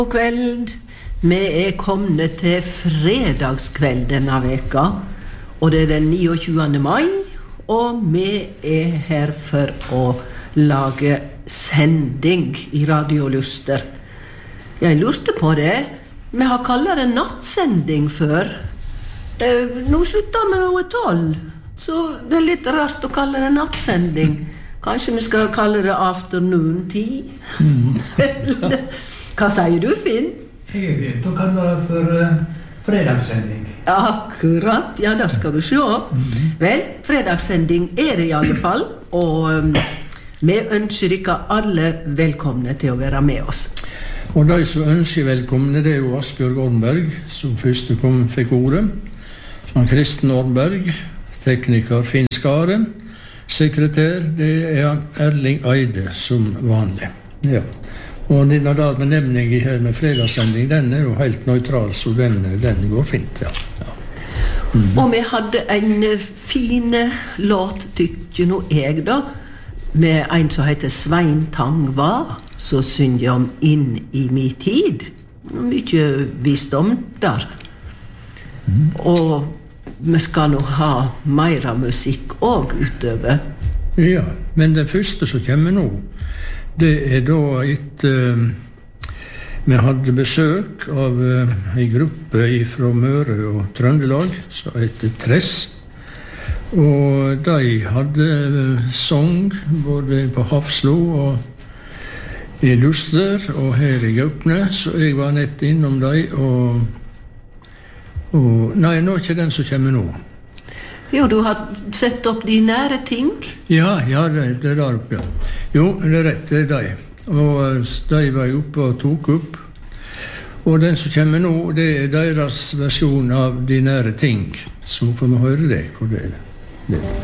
God kveld. Vi kommet til fredagskveld denne veka, og det den 29. mai, og vi her for å lage sending I Radio Luster. Jeg lurte på det. Vi har kallet det nattsending før. Nå slutter vi noe 12, så det litt rart å kalle det nattsending. Kanskje vi skal kalle det afternoon tea? Hva sier du, Finn? Jeg vet å kalle det for fredagssending. Akkurat, ja, da skal du se. Vel, fredagssending det I alle fall, og vi ønsker dere alle velkomne til å være med oss. Og de som ønsker velkomne, det jo Asbjørg Ornberg, som første fikk ordet. Som Kristen Ornberg, tekniker Finn Skare, sekretær, det Erling Eide som vanlig. Ja. Og denne benevning her med fredagssending, den jo helt nøytral, så den går fint, ja. Og vi hadde en fin låt, tykker nå jeg da, med en som heter Svein Tangva, som synger om Inn I min tid. Mye visdom der. Og vi skal nå ha mer musikk også utover. Ja, men det første som kommer nå, det da vi hadde besøk av en gruppe fra Møre og Trøndelag, som heter Tress. Og de hadde sång både på Hafslo og I Luster og her I Gaupne, så jeg var nett innom dem, og nei, nå ikke den som kommer nå. Jo, du har sett opp de nære ting. Ja, det der oppe, ja. Jo, det rett, det de. Og de var oppe og tok opp. Og den som kommer nå, det deres versjon av de nære ting. Så får vi høre det, hvor det